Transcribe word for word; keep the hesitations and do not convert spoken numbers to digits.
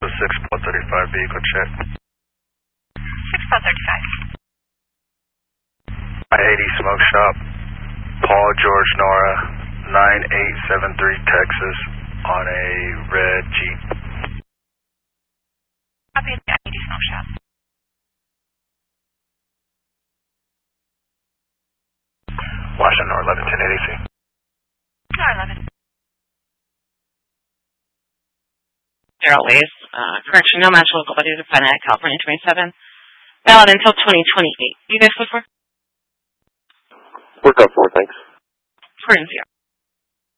six Paul thirty-five vehicle check. six Paul thirty-five. I eighty Smoke Shop, Paul George Nora, nine eight seven three Texas, on a red Jeep. Copy of the I eighty Smoke Shop. Washington eleven ten eighty C. R eleven. Zero ways. Uh, correction, no match local body to find at California twenty-seven. Valid until twenty twenty-eight. You guys look for? Work up for, thanks. Four and zero.